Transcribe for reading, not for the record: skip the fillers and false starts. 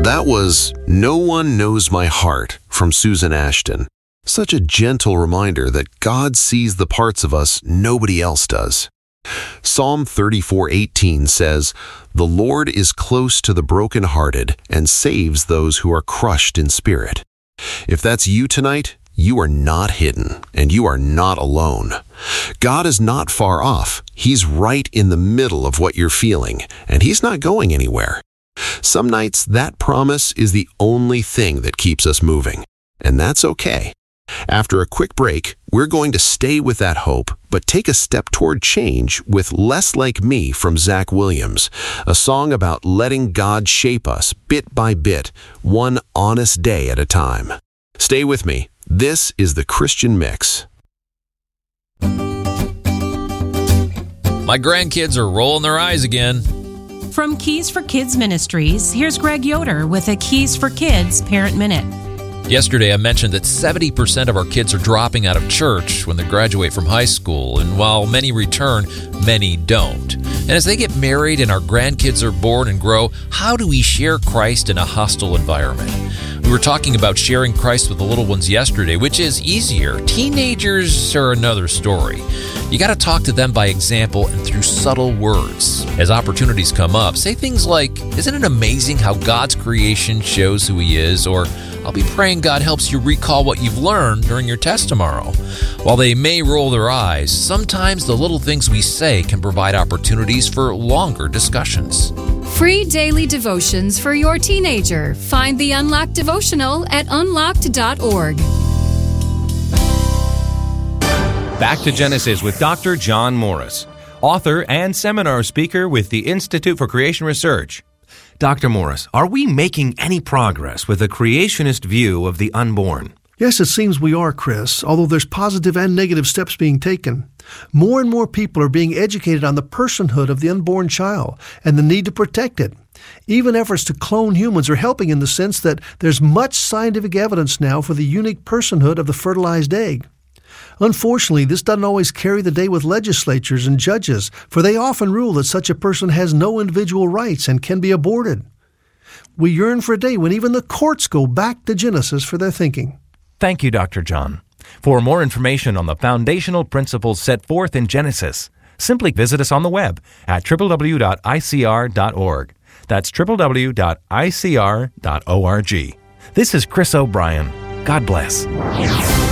That was No One Knows My Heart from Susan Ashton. Such a gentle reminder that God sees the parts of us nobody else does. Psalm 34:18 says, "The Lord is close to the brokenhearted and saves those who are crushed in spirit." If that's you tonight, you are not hidden and you are not alone. God is not far off. He's right in the middle of what you're feeling, and He's not going anywhere. Some nights, that promise is the only thing that keeps us moving, and that's okay. After a quick break, we're going to stay with that hope, but take a step toward change with Less Like Me from Zach Williams, a song about letting God shape us bit by bit, one honest day at a time. Stay with me. This is the Christian Mix. My grandkids are rolling their eyes again. From Keys for Kids Ministries, here's Greg Yoder with a Keys for Kids Parent Minute. Yesterday, I mentioned that 70% of our kids are dropping out of church when they graduate from high school, and while many return, many don't. And as they get married and our grandkids are born and grow, how do we share Christ in a hostile environment? We were talking about sharing Christ with the little ones yesterday, which is easier. Teenagers are another story. You got to talk to them by example and through subtle words. As opportunities come up, say things like, "Isn't it amazing how God's creation shows who He is?" Or, "I'll be praying God helps you recall what you've learned during your test tomorrow." While they may roll their eyes, sometimes the little things we say can provide opportunities for longer discussions. Free daily devotions for your teenager. Find the Unlocked devotional at unlocked.org. Back to Genesis with Dr. John Morris, author and seminar speaker with the Institute for Creation Research. Dr. Morris, are we making any progress with a creationist view of the unborn? Yes, it seems we are, Chris, although there's positive and negative steps being taken. More and more people are being educated on the personhood of the unborn child and the need to protect it. Even efforts to clone humans are helping in the sense that there's much scientific evidence now for the unique personhood of the fertilized egg. Unfortunately, this doesn't always carry the day with legislatures and judges, for they often rule that such a person has no individual rights and can be aborted. We yearn for a day when even the courts go back to Genesis for their thinking. Thank you, Dr. John. For more information on the foundational principles set forth in Genesis, simply visit us on the web at www.icr.org. That's www.icr.org. This is Chris O'Brien. God bless.